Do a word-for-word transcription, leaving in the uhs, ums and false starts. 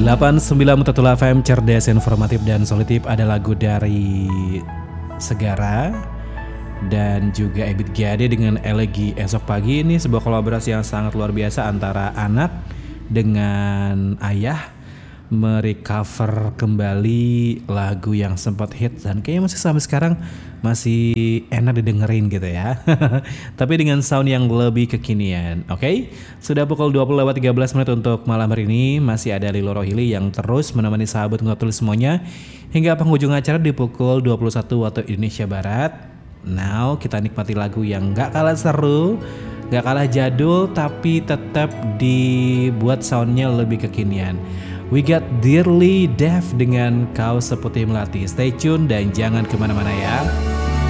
delapan puluh sembilan Mutatul F M, cerdas, informatif, dan solutif. Ada lagu dari Segara dan juga Ebit G A D dengan Elegi Esok Pagi. Ini sebuah kolaborasi yang sangat luar biasa antara anak dengan ayah merecover kembali lagu yang sempat hit dan kayaknya masih sampai sekarang masih enak didengerin gitu ya. Tapi dengan sound yang lebih kekinian. Oke, okay? Sudah pukul dua puluh lewat tiga belas menit untuk malam hari ini. Masih ada Lilo Rohili yang terus menemani sahabat ngobrol semuanya hingga penghujung acara di pukul dua puluh satu waktu Indonesia Barat. Now kita nikmati lagu yang gak kalah seru, gak kalah jadul, tapi tetap dibuat soundnya lebih kekinian. We got Dearly Deaf dengan Kau Seputih Melati. Stay tune dan jangan kemana-mana ya.